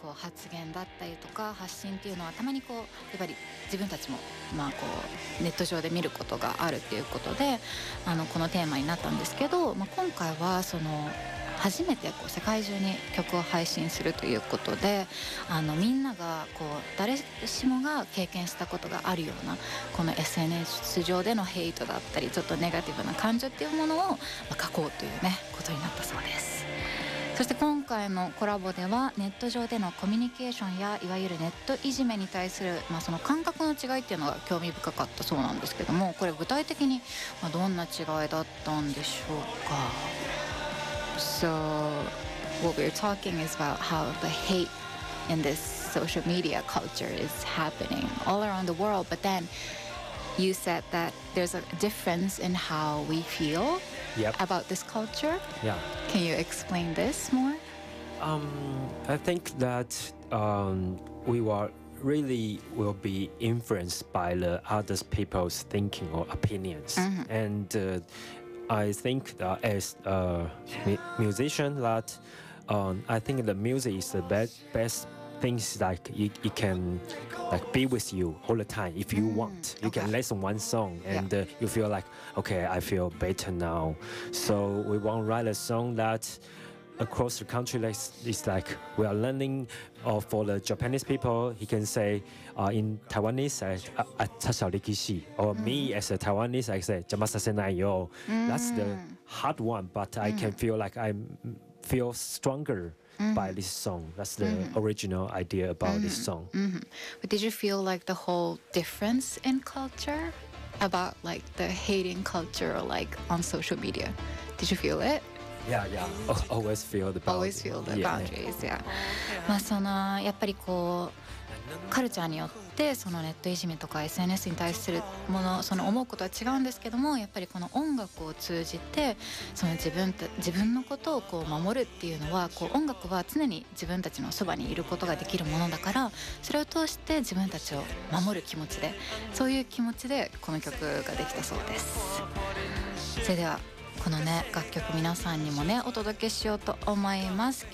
こう発言だったりとか発信っていうのはたまにこうやっぱり自分たちもまあこうネット上で見ることがあるっていうことでこのテーマになったんですけど、今回はその初めてこう世界中に曲を配信するということでみんながこう誰しもが経験したことがあるようなこの SNS 上でのヘイトだったりちょっとネガティブな感情っていうものを書こうというねことになったそうです。そして今回のコラボではネット上でのコミュニケーションやいわゆるネットいじめに対する、その感覚の違いっていうのが興味深かったそうなんですけども、これ具体的にどんな違いだったんでしょうか。So what we're talking is about how the hate in this social media culture is happening all around the world, but then you said that there's a difference in how we feel about this culture. Yeah. Can you explain this more? I think that we will be influenced by the other people's thinking or opinions, and I think that as a musician, that I think the music is the best things like it can like be with you all the time if you want. You can listen one song and you feel like, okay, I feel better now. So we want to write a song that across the country, like, it's like we are learning for the Japanese people. He can say in Taiwanese, 插小力气, or me as a Taiwanese, I say 邪魔させないよ. That's the hard one, but I can feel like I feel stronger by this song. That's the original idea about this song. But did you feel like the whole difference in culture about like the hating culture like on social media? Did you feel it? Yeah. Always feel the boundaries. Always feel the boundaries, yeah. そのやっぱりこうカルチャーによってそのネットいじめとか SNS に対するものその思うことは違うんですけども、やっぱりこの音楽を通じてその自分のことをこう守るっていうのはこう音楽は常に自分たちのそばにいることができるものだから、それを通して自分たちを守る気持ちでそういう気持ちでこの曲ができたそうです。それではこのね楽曲皆さんにもねお届けしようと思います。